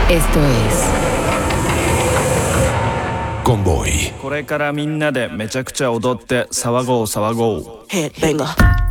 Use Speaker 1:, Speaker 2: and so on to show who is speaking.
Speaker 1: Esto es
Speaker 2: Convoy.
Speaker 3: これからみんなでめちゃくちゃ踊って騒ごう騒ごう。
Speaker 4: Headbanger.